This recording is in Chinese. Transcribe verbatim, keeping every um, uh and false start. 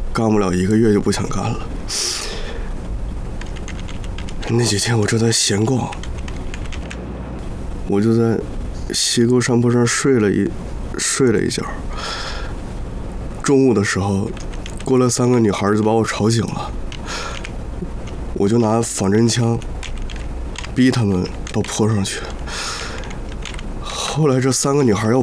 干不了一个月就不想干了。那几天我正在闲逛，我就在西沟山坡上睡了一睡了一觉。中午的时候，过来三个女孩就把我吵醒了，我就拿仿真枪逼他们到坡上去。后来这三个女孩要